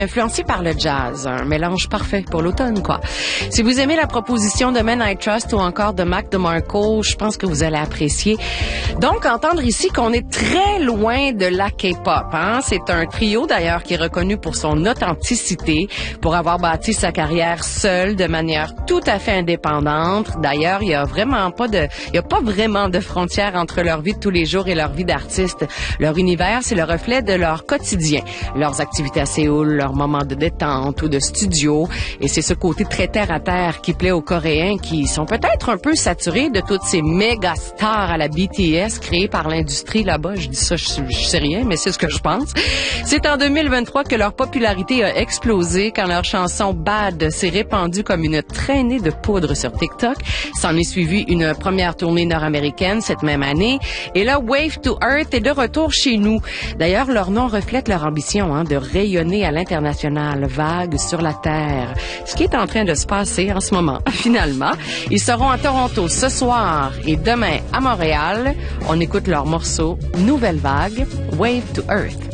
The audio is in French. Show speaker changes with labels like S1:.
S1: Influencé par le jazz, un mélange parfait pour l'automne, quoi. Si vous aimez la proposition de Men I Trust ou encore de Mac DeMarco, je pense que vous allez apprécier. Donc, entendre ici qu'on est très loin de la K-pop, hein. C'est un trio, d'ailleurs, qui est reconnu pour son authenticité, pour avoir bâti sa carrière seul, de manière tout à fait indépendante. D'ailleurs, il y a pas vraiment de frontières entre leur vie de tous les jours et leur vie d'artiste. Leur univers, c'est le reflet de leur quotidien. Leurs activités à Séoul, leurs moments de détente ou de studio. Et c'est ce côté très terre-à-terre qui plaît aux Coréens qui sont peut-être un peu saturés de toutes ces méga stars à la BTS créées par l'industrie là-bas. Je dis ça, je sais rien, mais c'est ce que je pense. C'est en 2023 que leur popularité a explosé quand leur chanson Bad s'est répandue comme une traînée de poudre sur TikTok. S'en est suivi une première tournée nord-américaine cette même année. Et là, Wave to Earth est de retour chez nous. D'ailleurs, leur nom reflète leur ambition de rayonner à l'international, vague sur la Terre. Ce qui est en train de se passer en ce moment, finalement. Ils seront à Toronto ce soir et demain à Montréal. On écoute leur morceau Nouvelle Vague, Wave to Earth.